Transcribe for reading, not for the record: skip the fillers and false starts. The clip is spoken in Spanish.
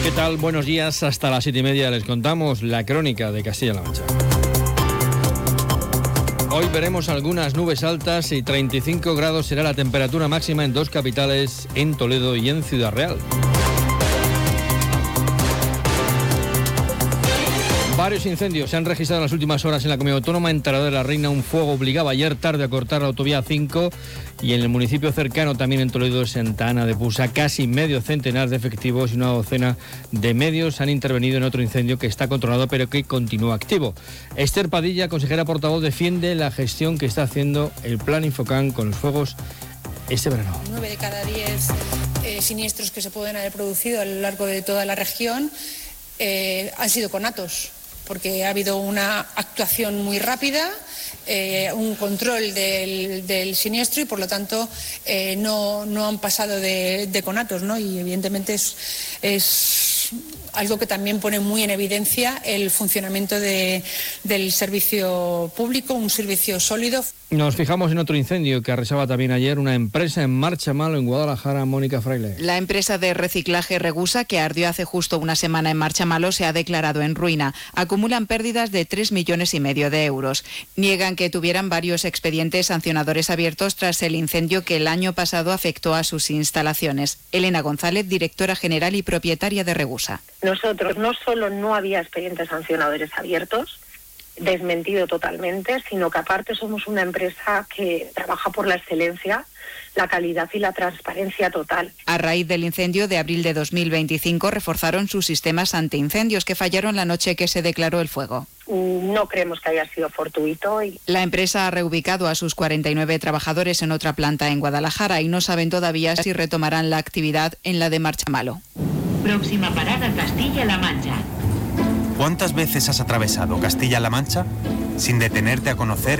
¿Qué tal? Buenos días. Hasta las 7:30 les contamos la crónica de Castilla-La Mancha. Hoy veremos algunas nubes altas y 35 grados será la temperatura máxima en dos capitales, en Toledo y en Ciudad Real. Varios incendios se han registrado en las últimas horas en la Comunidad Autónoma. En Talavera de la Reina un fuego obligaba ayer tarde a cortar la autovía 5 y en el municipio cercano también en Toledo, Santa Ana de Pusa, casi medio centenar de efectivos y una docena de medios han intervenido en otro incendio que está controlado pero que continúa activo. Esther Padilla, consejera portavoz, defiende la gestión que está haciendo el Plan Infocam con los fuegos este verano. 9 de cada 10 siniestros que se pueden haber producido a lo largo de toda la región han sido conatos, porque ha habido una actuación muy rápida, un control del siniestro y por lo tanto no han pasado de conatos, ¿no? Y evidentemente es algo que también pone muy en evidencia el funcionamiento del servicio público, un servicio sólido. Nos fijamos en otro incendio que arrasaba también ayer una empresa en Marchamalo, en Guadalajara. Mónica Fraile. La empresa de reciclaje Regusa, que ardió hace justo una semana en Marchamalo, se ha declarado en ruina. Acumulan pérdidas de 3,5 millones de euros. Niegan que tuvieran varios expedientes sancionadores abiertos tras el incendio que el año pasado afectó a sus instalaciones. Elena González, directora general y propietaria de Regusa. Nosotros no solo no había expedientes sancionadores abiertos, desmentido totalmente, sino que aparte somos una empresa que trabaja por la excelencia, la calidad y la transparencia total. A raíz del incendio de abril de 2025 reforzaron sus sistemas antiincendios que fallaron la noche que se declaró el fuego. No creemos que haya sido fortuito. La empresa ha reubicado a sus 49 trabajadores en otra planta en Guadalajara y no saben todavía si retomarán la actividad en la de Marchamalo. Próxima parada, Castilla-La Mancha. ¿Cuántas veces has atravesado Castilla-La Mancha sin detenerte a conocer